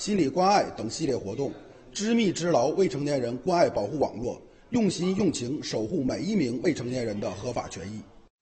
心理关爱等系列活动，知密知牢未成年人关爱保护网络，用心用情守护每一名未成年人的合法权益。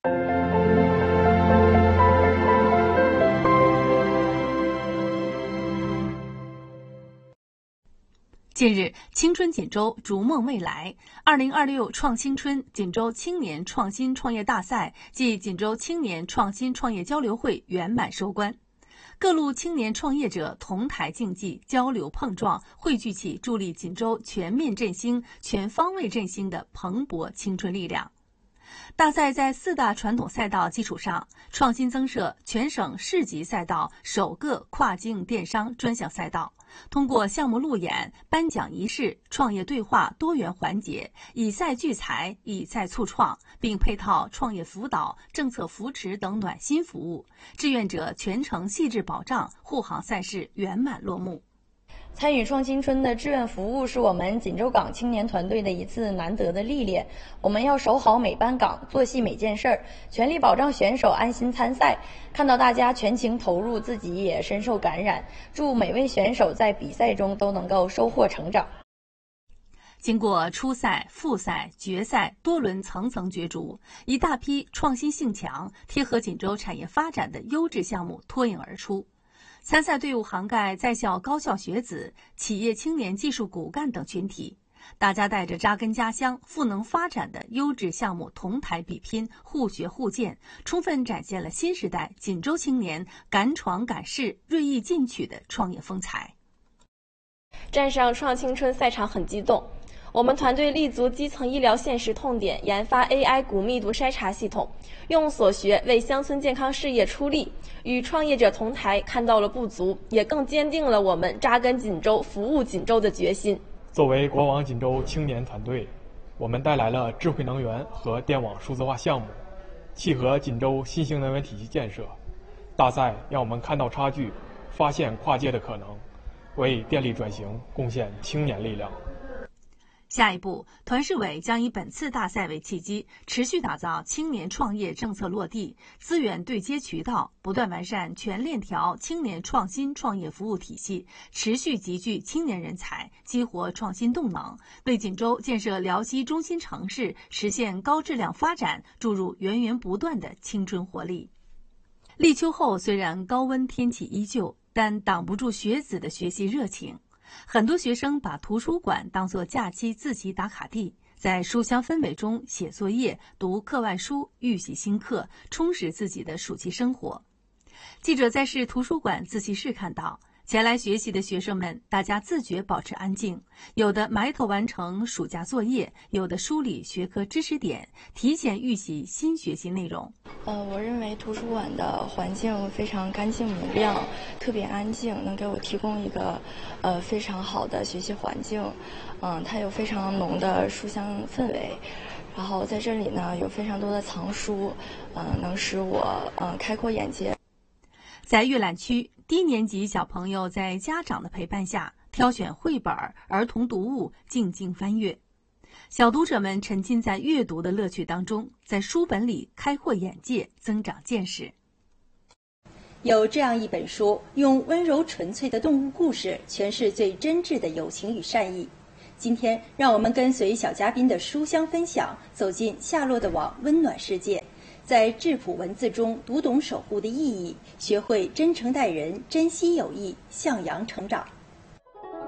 近日，青春锦州逐梦未来2026创青春锦州青年创新创业大赛暨锦州青年创新创业交流会圆满收官。各路青年创业者同台竞技、交流碰撞，汇聚起助力锦州全面振兴、全方位振兴的蓬勃青春力量。大赛在4大传统赛道基础上，创新增设全省市级赛道首个跨境电商专项赛道，通过项目路演、颁奖仪式、创业对话多元环节，以赛聚财、以赛促创，并配套创业辅导、政策扶持等暖心服务，志愿者全程细致保障，护航赛事圆满落幕。 参与创青春的志愿服务是我们锦州港青年团队的一次难得的历练。我们要守好每班岗，做细每件事儿，全力保障选手安心参赛。看到大家全情投入，自己也深受感染。祝每位选手在比赛中都能够收获成长。 经过初赛、复赛、决赛多轮层层角逐，一大批创新性强、贴合锦州产业发展的优质项目脱颖而出。参赛队伍涵盖在校高校学子、企业青年技术骨干等群体，大家带着扎根家乡、赋能发展的优质项目同台比拼，互学互鉴，充分展现了新时代锦州青年敢闯敢试、锐意进取的创业风采。 站上创青春赛场很激动，我们团队立足基层医疗现实痛点，研发 AI 骨密度筛查系统，用所学为乡村健康事业出力，与创业者同台，看到了不足，也更坚定了我们扎根锦州、服务锦州的决心。 作为国网锦州青年团队，我们带来了智慧能源和电网数字化项目，契合锦州新型能源体系建设。大赛让我们看到差距，发现跨界的可能，为电力转型贡献青年力量。 下一步，团市委将以本次大赛为契机，持续打造青年创业政策落地、资源对接渠道，不断完善全链条青年创新创业服务体系，持续集聚青年人才，激活创新动能，为锦州建设辽西中心城市、实现高质量发展注入源源不断的青春活力。立秋后，虽然高温天气依旧，但挡不住学子的学习热情。很多学生把图书馆当作假期自习打卡地，在书香氛围中写作业、读课外书、预习新课，充实自己的暑期生活。记者在市图书馆自习室看到，前来学习的学生们，大家自觉保持安静，有的埋头完成暑假作业，有的梳理学科知识点，提前预习新学习内容。 我认为图书馆的环境非常干净明亮，特别安静，能给我提供一个非常好的学习环境。它有非常浓的书香氛围，然后在这里呢有非常多的藏书，能使我开阔眼界。 在阅览区，低年级小朋友在家长的陪伴下挑选绘本、儿童读物，静静翻阅。小读者们沉浸在阅读的乐趣当中，在书本里开阔眼界，增长见识。 有这样一本书，用温柔纯粹的动物故事诠释最真挚的友情与善意。今天，让我们跟随小嘉宾的书香分享，走进夏洛的网温暖世界，在质朴文字中读懂守护的意义，学会真诚待人，珍惜友谊，向阳成长。